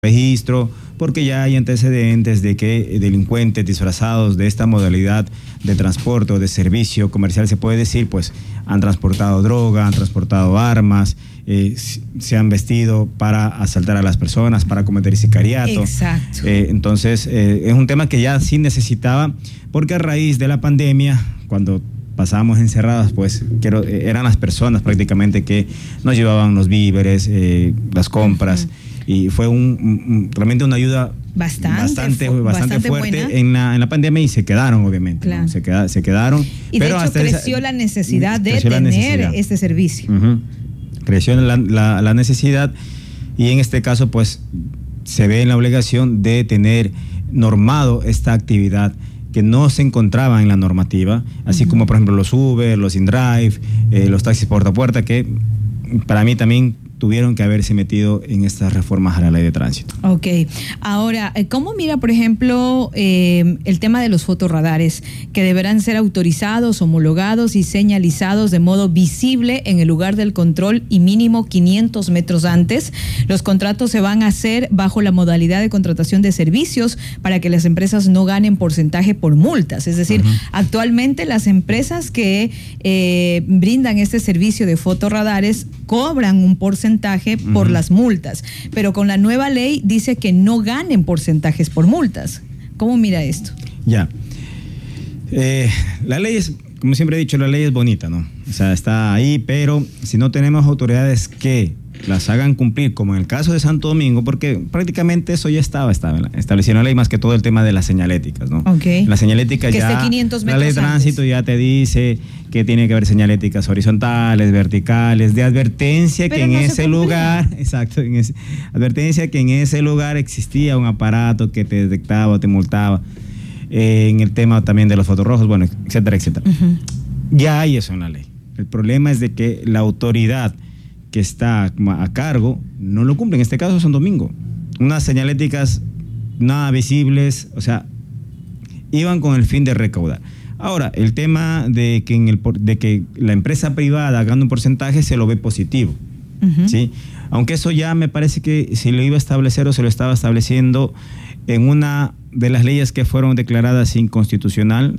registro, porque ya hay antecedentes de que delincuentes disfrazados de esta modalidad de transporte o de servicio comercial, se puede decir, pues han transportado droga, han transportado armas, se han vestido para asaltar a las personas, para cometer sicariato. Exacto. Entonces, es un tema que ya sí necesitaba, porque a raíz de la pandemia, cuando pasábamos encerrados, pues eran las personas prácticamente que nos llevaban los víveres, las compras. Y fue realmente una ayuda bastante fuerte en la pandemia, y se quedaron, obviamente. Claro. ¿No? Se quedaron. Y de hecho creció la necesidad de tener este servicio. Creció la necesidad, y en este caso pues se ve en la obligación de tener normado esta actividad que no se encontraba en la normativa, así como por ejemplo los Uber, los InDrive, los taxis puerta a puerta, que para mí también tuvieron que haberse metido en estas reformas a la ley de tránsito. Ok. Ahora, ¿cómo mira, por ejemplo, el tema de los fotorradares, que deberán ser autorizados, homologados y señalizados de modo visible en el lugar del control y mínimo 500 metros antes? Los contratos se van a hacer bajo la modalidad de contratación de servicios para que las empresas no ganen porcentaje por multas. Es decir, actualmente las empresas que brindan este servicio de fotorradares cobran un porcentaje por las multas, pero con la nueva ley dice que no ganen porcentajes por multas. ¿Cómo mira esto? Ya. La ley es, como siempre he dicho, la ley es bonita, ¿no? O sea, está ahí, pero si no tenemos autoridades que las hagan cumplir, como en el caso de Santo Domingo, porque prácticamente eso ya estaba establecido en la ley, más que todo el tema de las señaléticas, ¿no? Okay. La señalética que ya, 500 la ley de tránsito ya te dice que tiene que haber señaléticas horizontales, verticales, de advertencia, pero que en ese lugar, exacto, advertencia que en ese lugar existía un aparato que te detectaba o te multaba, en el tema también de los fotorrojos, bueno, etcétera, etcétera. Ya hay eso en la ley. El problema es de que la autoridad que está a cargo no lo cumple. En este caso Santo Domingo, unas señaléticas nada visibles, o sea, iban con el fin de recaudar. Ahora, el tema de que la empresa privada gane un porcentaje se lo ve positivo, ¿sí? Aunque eso ya me parece que si lo iba a establecer o se lo estaba estableciendo en una de las leyes que fueron declaradas inconstitucional,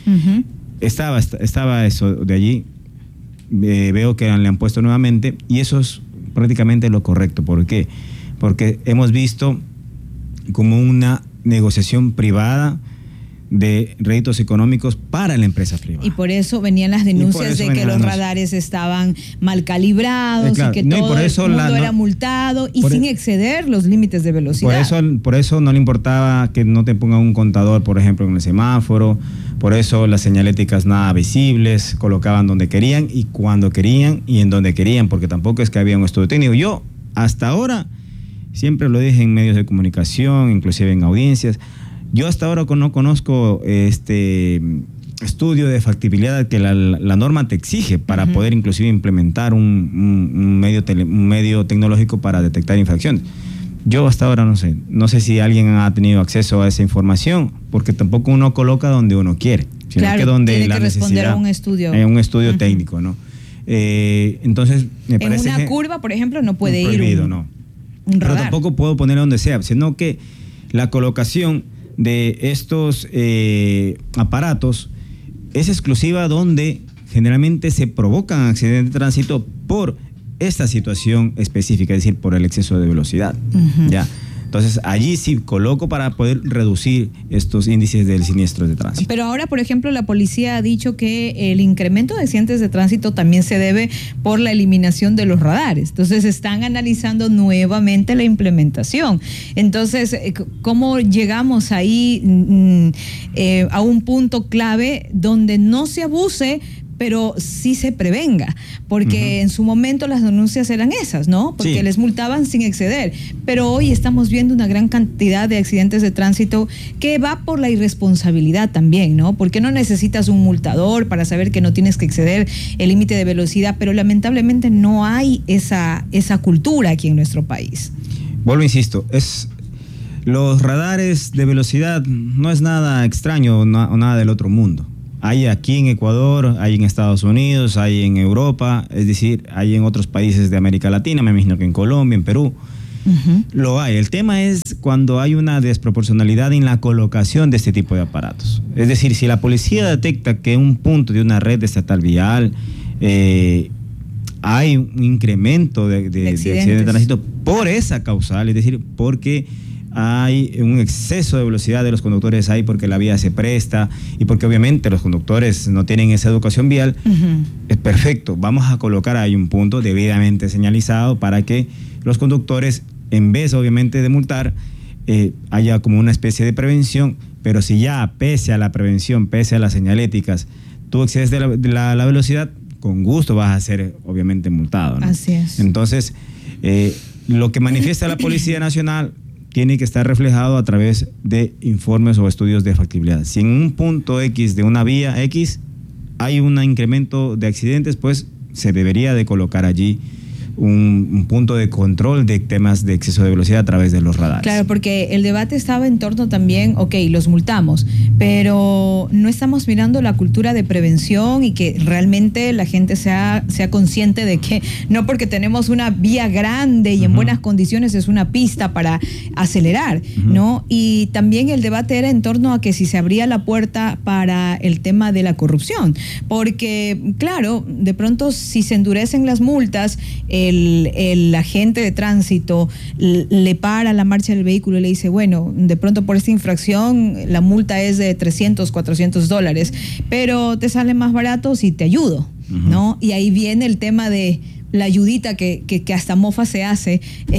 estaba eso de allí. Veo que le han puesto nuevamente, y eso es prácticamente lo correcto. ¿Por qué? Porque hemos visto como una negociación privada de réditos económicos para la empresa privada. Y por eso venían las denuncias de que los radares estaban mal calibrados, claro, y que todo el mundo era multado y sin exceder los límites de velocidad. Por eso no le importaba que no te pongan un contador, por ejemplo, en el semáforo. Por eso las señaléticas nada visibles, colocaban donde querían y cuando querían y en donde querían, porque tampoco es que había un estudio técnico. Yo, hasta ahora, siempre lo dije en medios de comunicación, inclusive en audiencias, yo hasta ahora no conozco estudio de factibilidad que la norma te exige para poder inclusive implementar un medio tecnológico para detectar infracciones. Yo hasta ahora no sé si alguien ha tenido acceso a esa información, porque tampoco uno coloca donde uno quiere, sino claro, que donde tiene la que responder a un estudio. Un estudio técnico, ¿no? Entonces, me parece en una curva, por ejemplo, no puede ir prohibido, un no. Radar. Pero tampoco puedo ponerlo donde sea, sino que la colocación de estos aparatos es exclusiva donde generalmente se provocan accidentes de tránsito por esta situación específica, es decir, por el exceso de velocidad. ¿Ya? Entonces, allí sí coloco para poder reducir estos índices del siniestro de tránsito. Pero ahora, por ejemplo, la policía ha dicho que el incremento de accidentes de tránsito también se debe por la eliminación de los radares. Entonces, están analizando nuevamente la implementación. Entonces, ¿cómo llegamos ahí a un punto clave donde no se abuse, pero sí se prevenga? Porque en su momento las denuncias eran esas, ¿no? Porque les multaban sin exceder. Pero hoy estamos viendo una gran cantidad de accidentes de tránsito que va por la irresponsabilidad también, ¿no? Porque no necesitas un multador para saber que no tienes que exceder el límite de velocidad, pero lamentablemente no hay esa cultura aquí en nuestro país. Vuelvo, insisto, los radares de velocidad no es nada extraño o nada del otro mundo. Hay aquí en Ecuador, hay en Estados Unidos, hay en Europa, es decir, hay en otros países de América Latina, me imagino que en Colombia, en Perú. Lo hay. El tema es cuando hay una desproporcionalidad en la colocación de este tipo de aparatos. Es decir, si la policía detecta que en un punto de una red estatal vial hay un incremento de accidentes de tránsito por esa causal, es decir, porque hay un exceso de velocidad de los conductores ahí, porque la vía se presta y porque obviamente los conductores no tienen esa educación vial, es perfecto, vamos a colocar ahí un punto debidamente señalizado para que los conductores, en vez obviamente de multar, haya como una especie de prevención. Pero si ya pese a la prevención, pese a las señaléticas, tú excedes de la velocidad, con gusto vas a ser obviamente multado, ¿no? Así es. Entonces, lo que manifiesta la Policía Nacional tiene que estar reflejado a través de informes o estudios de factibilidad. Si en un punto X de una vía X hay un incremento de accidentes, pues se debería de colocar allí un punto de control de temas de exceso de velocidad a través de los radares. Claro, porque el debate estaba en torno también, los multamos, pero no estamos mirando la cultura de prevención y que realmente la gente sea consciente de que no porque tenemos una vía grande y en buenas condiciones es una pista para acelerar, ¿no? Y también el debate era en torno a que si se abría la puerta para el tema de la corrupción, porque claro, de pronto si se endurecen las multas, el agente de tránsito le para la marcha del vehículo y le dice, bueno, de pronto por esta infracción la multa es de $300, $400, pero te sale más barato si te ayudo, ¿no? Y ahí viene el tema de la ayudita que hasta mofa se hace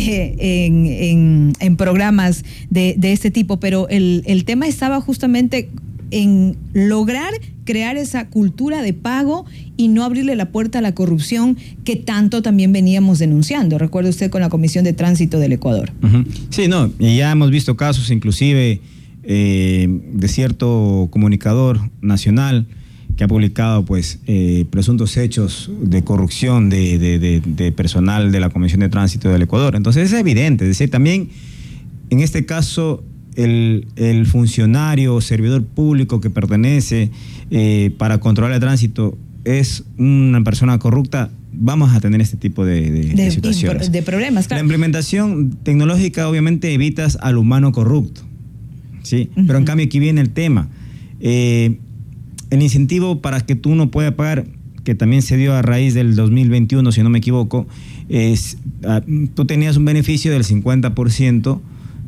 en programas de este tipo, pero el tema estaba justamente en lograr crear esa cultura de pago y no abrirle la puerta a la corrupción que tanto también veníamos denunciando. Recuerde usted con la Comisión de Tránsito del Ecuador. Sí, no, y ya hemos visto casos inclusive de cierto comunicador nacional que ha publicado pues presuntos hechos de corrupción de personal de la Comisión de Tránsito del Ecuador. Entonces es evidente, es decir, también en este caso el funcionario o servidor público que pertenece para controlar el tránsito es una persona corrupta, vamos a tener este tipo de situaciones. De problemas, claro. La implementación tecnológica obviamente evitas al humano corrupto, ¿sí? Pero en cambio aquí viene el tema. El incentivo para que tú no puedas pagar, que también se dio a raíz del 2021, si no me equivoco, tú tenías un beneficio del 50%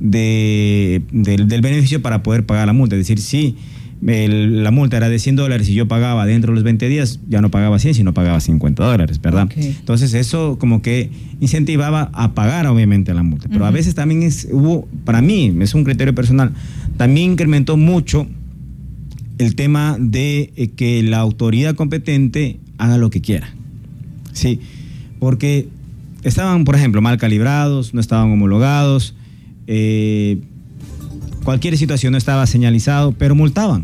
del beneficio para poder pagar la multa. Es decir, si la multa era de $100 y yo pagaba dentro de los 20 días, ya no pagaba 100, sino pagaba $50, ¿verdad? Entonces eso como que incentivaba a pagar obviamente la multa. Pero a veces también para mí, es un criterio personal, también incrementó mucho el tema de que la autoridad competente haga lo que quiera. Sí, porque estaban, por ejemplo, mal calibrados, no estaban homologados, cualquier situación no estaba señalizado, pero multaban.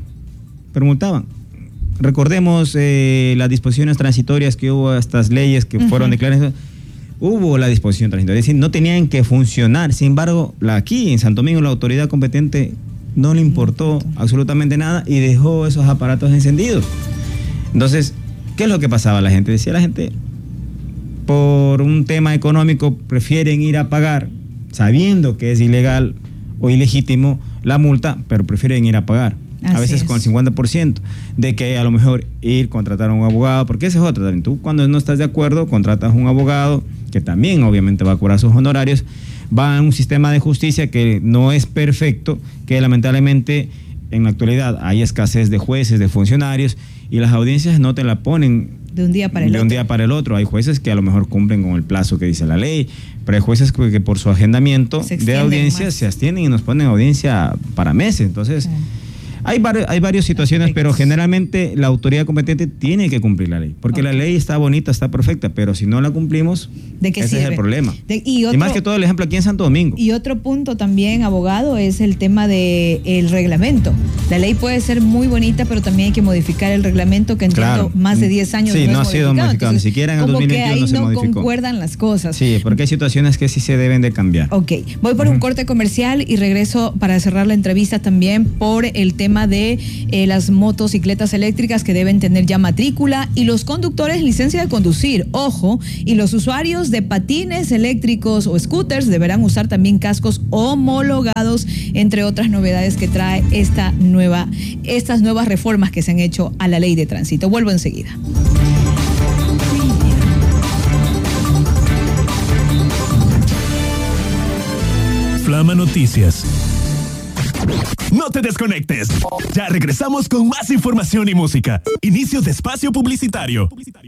Recordemos las disposiciones transitorias que hubo, estas leyes que fueron declaradas, hubo la disposición transitoria, es decir, no tenían que funcionar. Sin embargo, aquí en Santo Domingo la autoridad competente no le importó absolutamente nada y dejó esos aparatos encendidos. Entonces, ¿qué es lo que pasaba? La gente decía, por un tema económico prefieren ir a pagar sabiendo que es ilegal o ilegítimo la multa, pero prefieren ir a pagar. A veces con el 50%, de que a lo mejor ir contratar a un abogado, porque ese es otro también. Tú cuando no estás de acuerdo, contratas a un abogado que también obviamente va a cobrar sus honorarios, va a un sistema de justicia que no es perfecto, que lamentablemente en la actualidad hay escasez de jueces, de funcionarios, y las audiencias no te la ponen de un día para el otro. Hay jueces que a lo mejor cumplen con el plazo que dice la ley, pero hay jueces que por su agendamiento de audiencias se abstienen y nos ponen audiencia para meses. Entonces, hay varias situaciones, pero generalmente la autoridad competente tiene que cumplir la ley, porque la ley está bonita, está perfecta, pero si no la cumplimos, ese es el problema. Y más que todo el ejemplo aquí en Santo Domingo. Y otro punto también, abogado, es el tema del reglamento. La ley puede ser muy bonita, pero también hay que modificar el reglamento, que entiendo más de 10 años no ha sido modificado. Entonces, ni siquiera en el 2021 se modificó. No concuerdan las cosas. Sí, porque hay situaciones que sí se deben de cambiar. Ok, voy por un corte comercial y regreso para cerrar la entrevista también por el tema tema de las motocicletas eléctricas que deben tener ya matrícula y los conductores licencia de conducir. Ojo, y los usuarios de patines eléctricos o scooters deberán usar también cascos homologados, entre otras novedades que trae estas nuevas reformas que se han hecho a la ley de tránsito. Vuelvo enseguida. Flama Noticias. No te desconectes. Ya regresamos con más información y música. Inicio de espacio publicitario.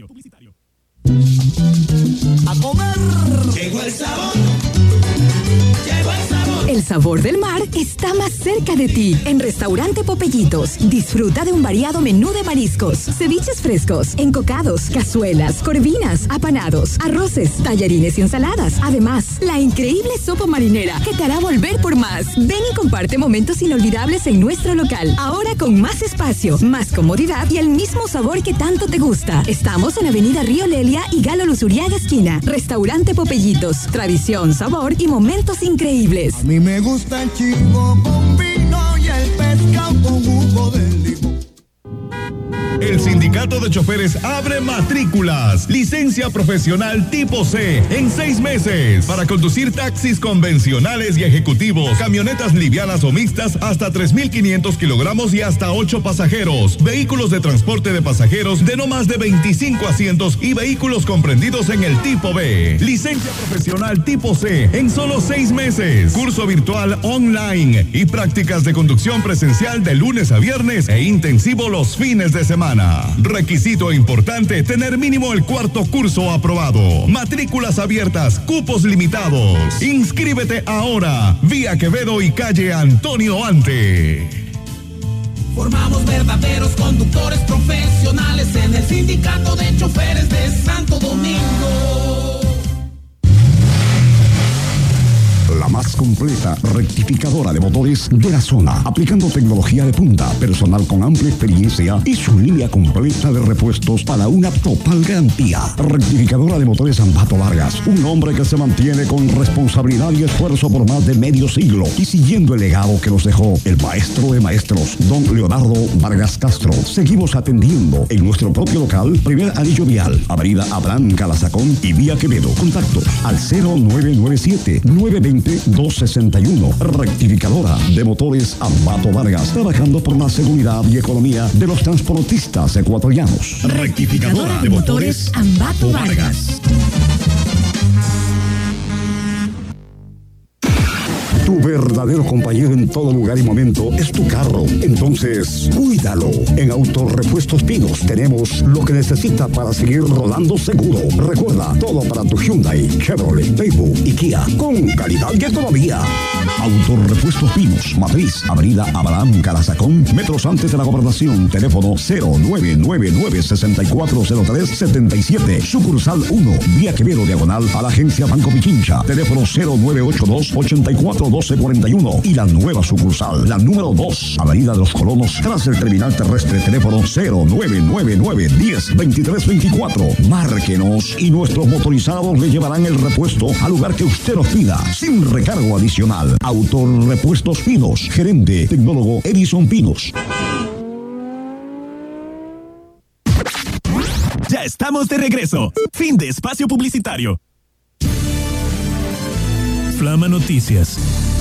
A comer. Llegó el sabor. Llegó el sabor. El sabor del mar está más cerca de ti. En Restaurante Popellitos, disfruta de un variado menú de mariscos, ceviches frescos, encocados, cazuelas, corvinas, apanados, arroces, tallarines y ensaladas. Además, la increíble sopa marinera que te hará volver por más. Ven y comparte momentos inolvidables en nuestro local. Ahora con más espacio, más comodidad y el mismo sabor que tanto te gusta. Estamos en Avenida Río Lelia y Galo Luzuriaga esquina. Restaurante Popellitos, tradición, sabor y momentos increíbles. A mí me gusta el chivo con vino y el pescado con jugo de limón. El Sindicato de Choferes abre matrículas. Licencia profesional tipo C en 6 meses para conducir taxis convencionales y ejecutivos, camionetas livianas o mixtas hasta 3.500 kilogramos y hasta 8 pasajeros, vehículos de transporte de pasajeros de no más de 25 asientos y vehículos comprendidos en el tipo B. Licencia profesional tipo C en solo 6 meses. Curso virtual online y prácticas de conducción presencial de lunes a viernes e intensivo los fines de semana. Requisito importante: tener mínimo el 4º curso aprobado. Matrículas abiertas, cupos limitados. Inscríbete ahora. Vía Quevedo y calle Antonio Ante. Formamos verdaderos conductores profesionales en el Sindicato de Choferes de Santo Domingo. La más completa rectificadora de motores de la zona, aplicando tecnología de punta, personal con amplia experiencia y su línea completa de repuestos para una total garantía. Rectificadora de motores Ambato Vargas, un hombre que se mantiene con responsabilidad y esfuerzo por más de medio siglo y siguiendo el legado que nos dejó el maestro de maestros, don Leonardo Vargas Castro. Seguimos atendiendo en nuestro propio local, primer anillo vial, avenida Abraham Calazacón y vía Quevedo. Contacto al 0997-920-261. Rectificadora de motores Ambato Vargas, trabajando por la seguridad y economía de los transportistas ecuatorianos. Rectificadora de motores Ambato Vargas. Tu verdadero compañero en todo lugar y momento es tu carro. Entonces, cuídalo. En Autorepuestos Pinos tenemos lo que necesita para seguir rodando seguro. Recuerda, todo para tu Hyundai, Chevrolet, Daewoo y Kia, con calidad y economía. Autorepuestos Pinos, Matriz, avenida Abraham Calazacón, metros antes de la Gobernación. Teléfono 0999-640377. Sucursal 1, vía Quevedo, diagonal a la agencia Banco Pichincha. Teléfono 0982-841241. Y la nueva sucursal, la número 2, avenida de los Colonos, tras el terminal terrestre. Teléfono 0999-102324. Márquenos y nuestros motorizados le llevarán el repuesto al lugar que usted nos pida, sin recargo adicional. Autorepuestos Pinos, gerente tecnólogo Edison Pinos. Ya estamos de regreso. Fin de espacio publicitario. Flama Noticias.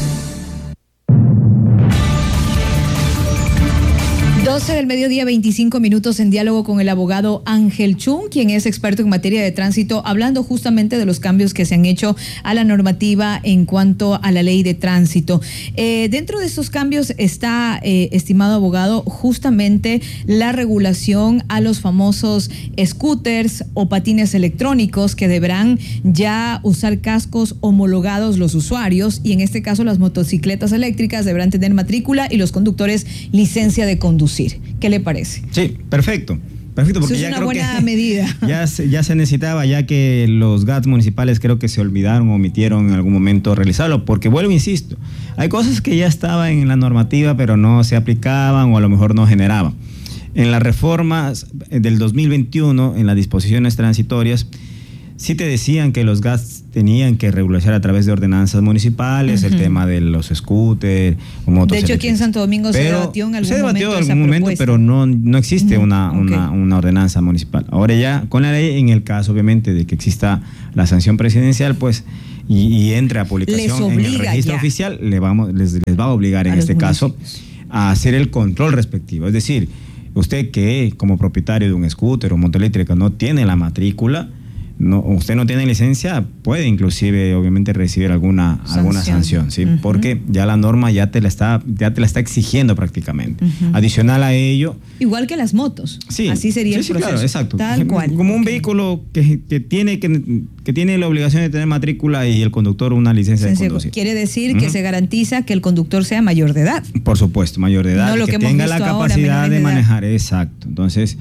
12 del mediodía, 25 minutos, en diálogo con el abogado Ángel Chung, quien es experto en materia de tránsito, hablando justamente de los cambios que se han hecho a la normativa en cuanto a la ley de tránsito. Dentro de estos cambios está, estimado abogado, justamente la regulación a los famosos scooters o patines electrónicos, que deberán ya usar cascos homologados los usuarios, y en este caso las motocicletas eléctricas deberán tener matrícula y los conductores licencia de conducir. ¿Qué le parece? Sí, perfecto. Perfecto, porque eso es ya una creo buena que medida. Ya se necesitaba, ya que los GATS municipales creo que se olvidaron o omitieron en algún momento realizarlo, porque vuelvo, insisto, hay cosas que ya estaban en la normativa pero no se aplicaban o a lo mejor no generaban. En las reformas del 2021, en las disposiciones transitorias, Sí te decían que los gas tenían que regularizar a través de ordenanzas municipales, el tema de los scooters o motos. De hecho, aquí en Santo Domingo se debatió en algún momento, pero no existe una ordenanza municipal. Ahora ya con la ley, en el caso obviamente de que exista la sanción presidencial, pues y entre a publicación en el registro oficial, les va a obligar en este caso a hacer el control respectivo. Es decir, usted que como propietario de un scooter o moto eléctrica no tiene la matrícula, usted no tiene licencia, puede inclusive obviamente recibir alguna sanción, ¿sí? Porque ya la norma ya te la está exigiendo prácticamente. Adicional a ello, igual que las motos. Sí, así sería el proceso. Claro, exacto. Tal cual. Como un vehículo que tiene la obligación de tener matrícula y el conductor una licencia de conducir. Quiere decir que se garantiza que el conductor sea mayor de edad. Por supuesto, mayor de edad, no lo que tenga la capacidad de manejar. Exacto. Entonces,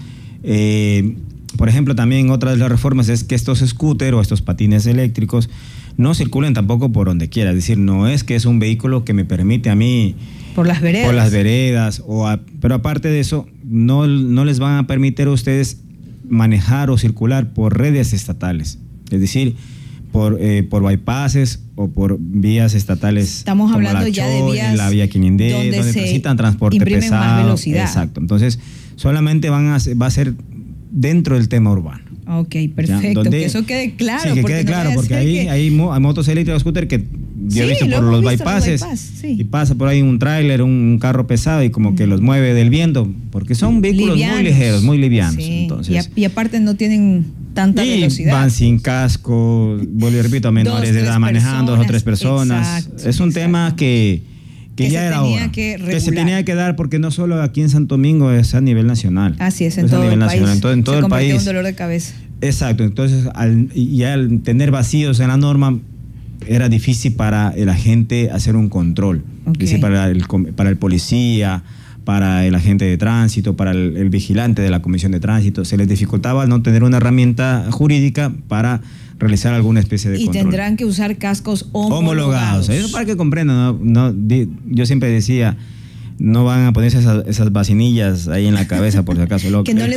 por ejemplo, también otra de las reformas es que estos scooters o estos patines eléctricos no circulen tampoco por donde quiera. Es decir, no es que es un vehículo que me permite a mí por las veredas. Pero aparte de eso, no les van a permitir a ustedes manejar o circular por redes estatales. Es decir, por bypasses o por vías estatales. Estamos hablando ya de vías, la vía 500D, donde necesitan transporte pesado. Más velocidad. Exacto. Entonces, solamente va a ser dentro del tema urbano. Ok, perfecto. Que eso quede claro. Sí, que quede claro, porque hay motos eléctricas, scooter que yo he visto por los bypasses y pasa por ahí un tráiler, un carro pesado y como que los mueve del viento, porque son vehículos muy ligeros, muy livianos. Sí. Entonces, y aparte no tienen tanta velocidad. Van sin casco, vuelvo y repito, a menores de edad manejando, 2 o 3 personas. Exacto, es un tema que ya era hora, que se tenía que dar, porque no solo aquí en Santo Domingo, es a nivel nacional. Así es, en todo el país. En todo el país. Un dolor de cabeza. Exacto, entonces al tener vacíos en la norma, era difícil para la gente hacer un control. Es decir, para el policía, para el agente de tránsito, para el vigilante de la comisión de tránsito, se les dificultaba no tener una herramienta jurídica para realizar alguna especie de control. Y tendrán que usar cascos homologados. Eso para que comprendan, yo siempre decía, no van a ponerse esas vacinillas ahí en la cabeza por si acaso. El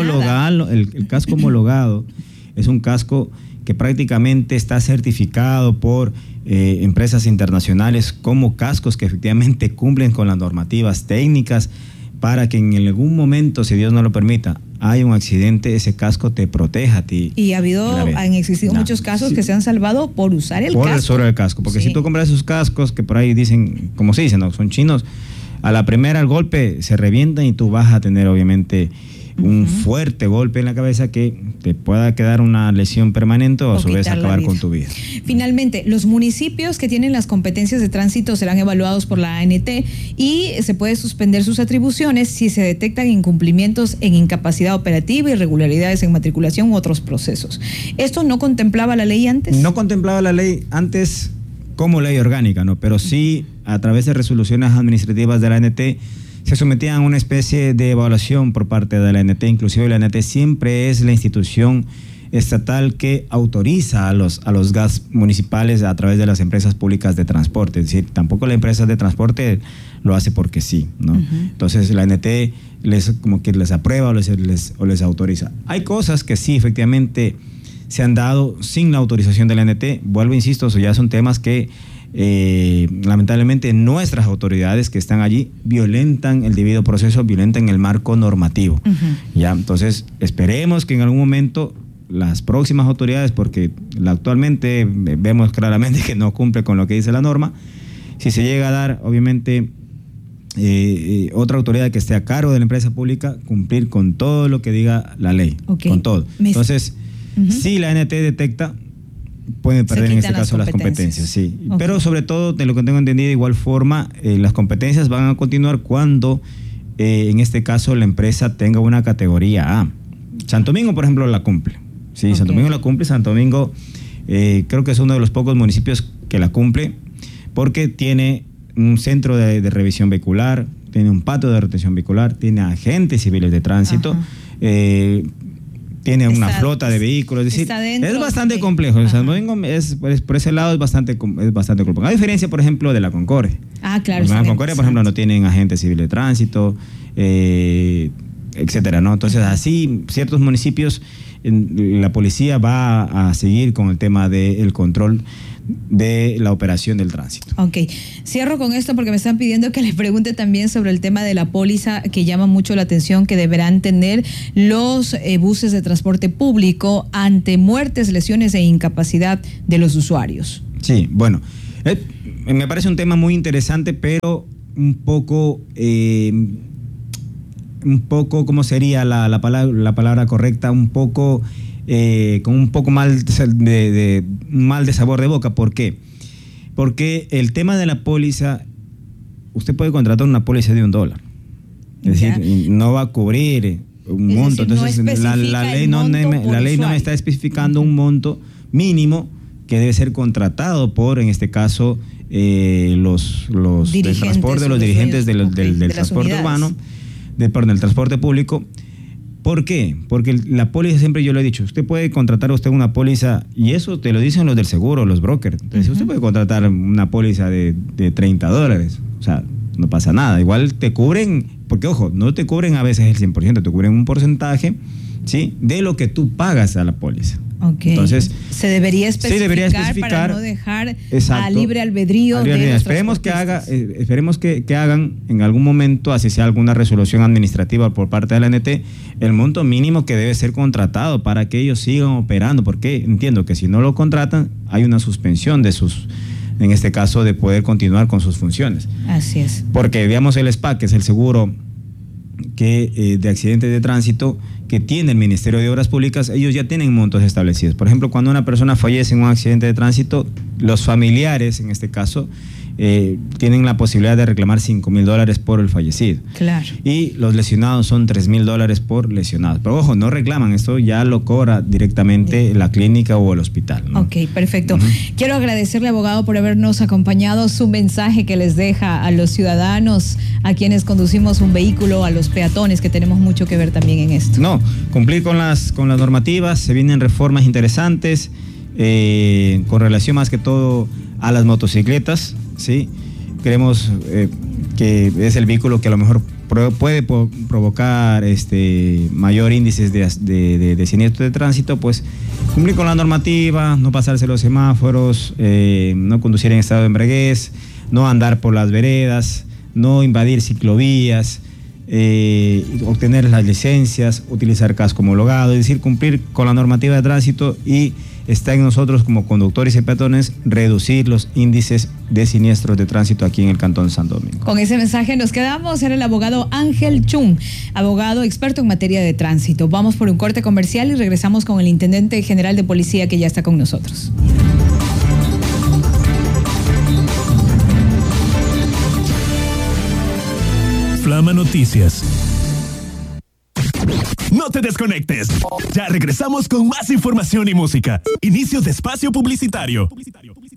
casco homologado es un casco que prácticamente está certificado por empresas internacionales como cascos que efectivamente cumplen con las normativas técnicas para que en algún momento, si Dios no lo permita, hay un accidente, ese casco te proteja a ti. Y han existido muchos casos que se han salvado por usar el casco. Por el casco, porque si tú compras esos cascos que por ahí dicen, como se dicen, ¿no? Son chinos, a la primera el golpe se revientan y tú vas a tener obviamente un fuerte golpe en la cabeza que te pueda quedar una lesión permanente o a su vez acabar con tu vida. Finalmente, los municipios que tienen las competencias de tránsito serán evaluados por la ANT y se puede suspender sus atribuciones si se detectan incumplimientos en incapacidad operativa, irregularidades en matriculación u otros procesos. ¿Esto no contemplaba la ley antes? No contemplaba la ley antes como ley orgánica, ¿no? Pero sí a través de resoluciones administrativas de la ANT se sometían a una especie de evaluación por parte de la ANT. Inclusive la ANT siempre es la institución estatal que autoriza a los gas municipales a través de las empresas públicas de transporte. Es decir, tampoco la empresa de transporte lo hace porque sí, ¿no? Entonces la ANT les aprueba o les autoriza. Hay cosas que sí, efectivamente, se han dado sin la autorización de la ANT. Vuelvo, insisto, eso ya son temas que lamentablemente nuestras autoridades que están allí violentan el debido proceso, violentan el marco normativo. Ya, entonces esperemos que en algún momento las próximas autoridades, porque actualmente vemos claramente que no cumple con lo que dice la norma, si se llega a dar obviamente otra autoridad que esté a cargo de la empresa pública, cumplir con todo lo que diga la ley, con todo. Entonces, si la ANT detecta, pueden perder en este caso las competencias, sí. Pero sobre todo, de lo que tengo entendido, de igual forma, las competencias van a continuar cuando, en este caso, la empresa tenga una categoría A. Santo Domingo, por ejemplo, la cumple. Sí, Santo Domingo la cumple. Santo Domingo creo que es uno de los pocos municipios que la cumple porque tiene un centro de revisión vehicular, tiene un patio de retención vehicular, tiene agentes civiles de tránsito, tiene una flota de vehículos, es decir, es bastante complejo. O sea, por ese lado es bastante complejo. A diferencia, por ejemplo, de la Concordia. Claro. La Concordia, por ejemplo, no tienen agentes civiles de tránsito, etcétera, ¿no? Entonces, así, ciertos municipios, la policía va a seguir con el tema del control de la operación del tránsito. Ok, cierro con esto porque me están pidiendo que les pregunte también sobre el tema de la póliza que llama mucho la atención que deberán tener los buses de transporte público ante muertes, lesiones e incapacidad de los usuarios. Sí, bueno, me parece un tema muy interesante, pero un poco, ¿cómo sería la palabra correcta? Un poco... con un poco mal de sabor de boca. ¿Por qué? Porque el tema de la póliza, usted puede contratar una póliza de $1. Es decir, no va a cubrir un monto. Entonces, la ley no me está especificando un monto mínimo que debe ser contratado por, en este caso, los del transporte, los dirigentes del transporte urbano, del transporte público. ¿Por qué? Porque la póliza, siempre yo lo he dicho, usted puede contratar una póliza, y eso te lo dicen los del seguro, los brokers. Entonces, usted puede contratar una póliza de $30, o sea, no pasa nada. Igual te cubren, porque ojo, no te cubren a veces el 100%, te cubren un porcentaje, ¿sí?, de lo que tú pagas a la póliza. Okay. Entonces, se debería especificar para no dejar a libre albedrío. Esperemos que hagan en algún momento, así sea alguna resolución administrativa por parte de la ANT, el monto mínimo que debe ser contratado para que ellos sigan operando, porque entiendo que si no lo contratan hay una suspensión de sus, en este caso, de poder continuar con sus funciones. Así es. Porque veamos el SPA, que es el seguro de accidentes de tránsito que tiene el Ministerio de Obras Públicas, ellos ya tienen montos establecidos. Por ejemplo, cuando una persona fallece en un accidente de tránsito, los familiares, en este caso, tienen la posibilidad de reclamar $5,000 por el fallecido. Claro. Y los lesionados son $3,000 por lesionados. Pero ojo, no reclaman, esto ya lo cobra directamente la clínica o el hospital, ¿no? Ok, perfecto. Quiero agradecerle, abogado, por habernos acompañado, su mensaje que les deja a los ciudadanos, a quienes conducimos un vehículo, a los peatones, que tenemos mucho que ver también en esto. No, cumplir con las normativas, se vienen reformas interesantes, con relación más que todo a las motocicletas, ¿sí? Creemos que es el vehículo que a lo mejor puede provocar mayor índices de siniestro de tránsito. Pues cumplir con la normativa, no pasarse los semáforos, no conducir en estado de embriaguez, no andar por las veredas, no invadir ciclovías, obtener las licencias, utilizar casco homologado, es decir, cumplir con la normativa de tránsito, y está en nosotros como conductores y peatones reducir los índices de siniestros de tránsito aquí en el Cantón Santo Domingo. Con ese mensaje nos quedamos. Era el abogado Ángel Chung, abogado experto en materia de tránsito. Vamos por un corte comercial y regresamos con el intendente general de policía, que ya está con nosotros. Flama Noticias. No te desconectes. Ya regresamos con más información y música. Inicio de espacio publicitario.